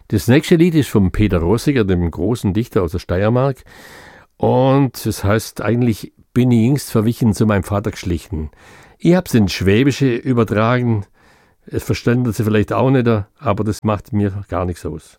Das nächste Lied ist von Peter Rosiger, dem großen Dichter aus der Steiermark. Und es heißt eigentlich, bin ich jüngst verwichen zu meinem Vater geschlichen. Ich hab's ins Schwäbische übertragen. Es verstanden Sie vielleicht auch nicht, aber das macht mir gar nichts aus.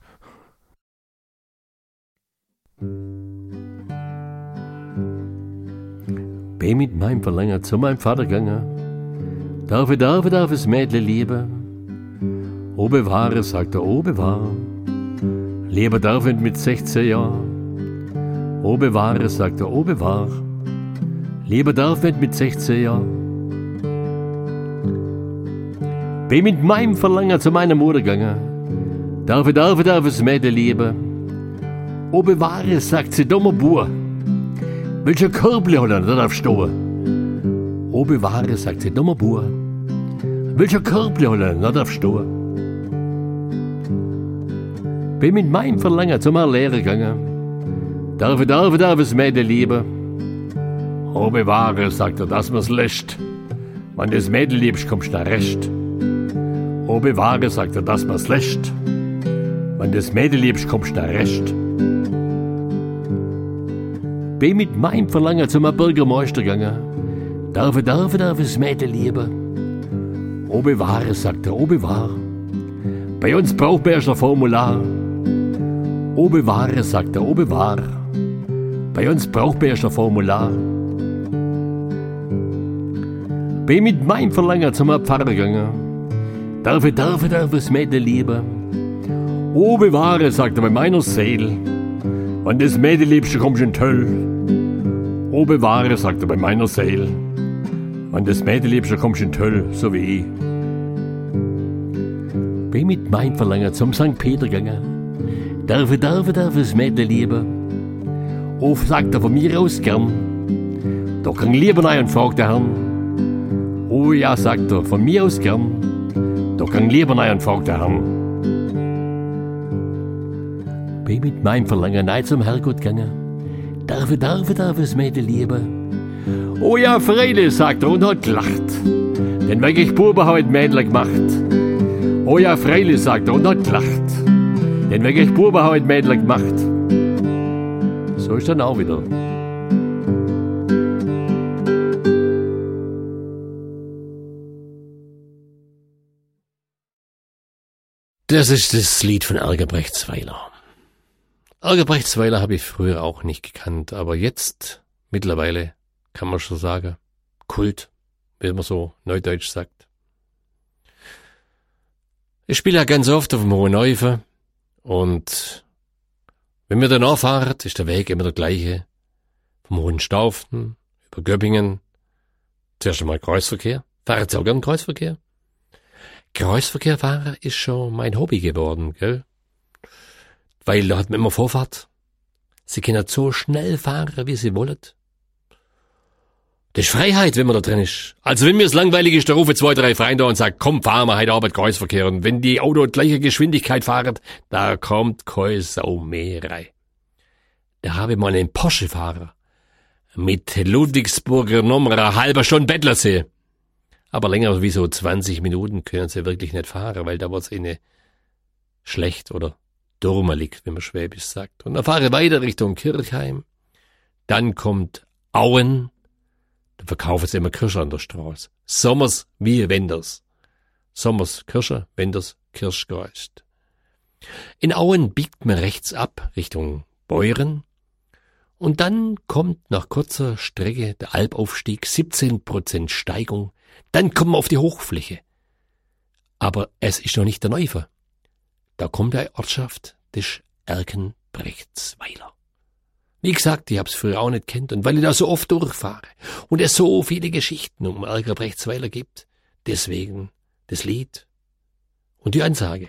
Bin mit meinem Verlänger zu meinem Vater gegangen. Darf es Mädle lieben. O bewahre, sagt er, o bewahre. Lieber darf ich mit 16 Jahren. O bewahre, sagt er, o bewahre. Lieber darf ich mit 16 Jahren. Bin mit meinem Verlangen zu meiner Mutter gegangen. Darf es Mädle lieben. O bewahre, sagt sie, dummer Bur. Welcher Körbli hat er, da darf stehen. O bewahre, sagt sie, dummer Bur. Welcher Körbli hat er, da darf stehen. Bin mit meinem Verlangen zu meiner Lehre gegangen. Darf es Mädle lieben. O bewahre, sagt er, dass mir's lässt. Wenn das Mädel liebst, kommst du recht. O bewahre, sagt er, dass mir's lässt. Wenn das Mädel liebst, kommst du recht. Bin mit meinem Verlangen zu meinem Bürgermeister gegangen. Darf es Mädel lieben. O bewahre, sagt er, o bewahre. Bei uns braucht man erst ein Formular. O bewahre, sagt er, o bewahre. Bei uns braucht man erst ein Formular. Bin mit meinem Verlangen zu meinem Pfarrer gegangen. Darf es Mädel lieben. O bewahre, sagt er, bei meiner Seele. Wenn das Mädel liebst, kommst du in die Hölle. O bewahre, sagt er, bei meiner Seele. Wenn das Mädel liebst, kommst du in die Hölle, so wie ich. Bin mit meinem Verlangen zum St. Peter gegangen. Darf es Mädel lieben. O, sagt er, von mir aus gern. Da kann ich lieber rein und fragt der Herrn. O ja, sagt er, von mir aus gern. Da kann ich lieber rein und fragt der Herrn. Bin mit meinem Verlangen nein zum Herrgott gegangen. Darf es Mädel lieben. O ja, freilich, sagt er und hat gelacht. Denn wirklich Buben hat Mädel gemacht. O ja, freilich, sagt er und hat gelacht. Denn wirklich Buben hat Mädel gemacht. So ist dann auch wieder. Das ist das Lied von Erger Brechtsweiler. Erger Brechtsweiler habe ich früher auch nicht gekannt, aber jetzt, mittlerweile, kann man schon sagen, Kult, wie man so neudeutsch sagt. Ich spiele ja ganz oft auf dem Hohen Neufe und wenn wir danach fahren, ist der Weg immer der gleiche. Vom Hohenstauften über Göppingen, zuerst einmal Kreuzverkehr. Fahren Sie auch gern Kreuzverkehr? Kreuzverkehr fahren ist schon mein Hobby geworden, gell? Weil da hat man immer Vorfahrt. Sie können so schnell fahren, wie Sie wollen. Das ist Freiheit, wenn man da drin ist. Also wenn mir es langweilig ist, da rufe 2, 3 Freunde und sagt, komm, fahren wir heute Abend Kreuzverkehr. Und wenn die Auto gleiche Geschwindigkeit fahren, da kommt keine Sau mehr rein. Da habe ich mal einen Porsche-Fahrer mit Ludwigsburger Nummer eine halbe Stunde Bettlersee. Aber länger wie so 20 Minuten können sie wirklich nicht fahren, weil da wird's ihnen schlecht oder durmelig, wenn man Schwäbisch sagt. Und dann fahre ich weiter Richtung Kirchheim. Dann kommt Auen. Da verkaufen sie immer Kirsche an der Straße. Sommers wie Wenders. Sommers Kirsche, Wenders Kirschgeist. In Auen biegt man rechts ab Richtung Beuren. Und dann kommt nach kurzer Strecke der Alpaufstieg, 17% Steigung. Dann kommen wir auf die Hochfläche. Aber es ist noch nicht der Neufe. Da kommt eine Ortschaft, das ist Erkenbrechtsweiler. Wie gesagt, ich hab's früher auch nicht kennt und weil ich da so oft durchfahre und es so viele Geschichten um Erkenbrechtsweiler gibt, deswegen das Lied und die Ansage.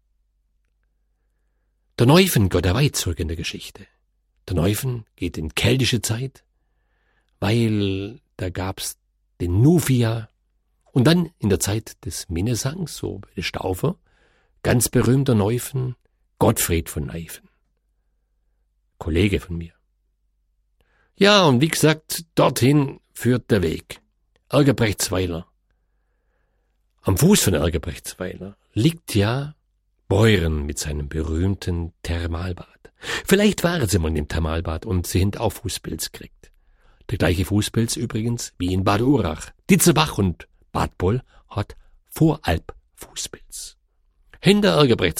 Der Neufen geht weit zurück in der Geschichte. Der Neufen geht in keltische Zeit, weil da gab's den Nufia und dann in der Zeit des Minnesangs, so bei der Staufer, ganz berühmter Neufen, Gottfried von Neifen. Kollege von mir. Ja, und wie gesagt, dorthin führt der Weg. Erkenbrechtsweiler. Am Fuß von Erkenbrechtsweiler liegt ja Beuren mit seinem berühmten Thermalbad. Vielleicht waren sie mal in dem Thermalbad und sie haben auch Fußpilz gekriegt. Der gleiche Fußpilz übrigens wie in Bad Urach. Ditzelbach und Bad Boll hat Voralp-Fußpilz. Hinter Ergebrecht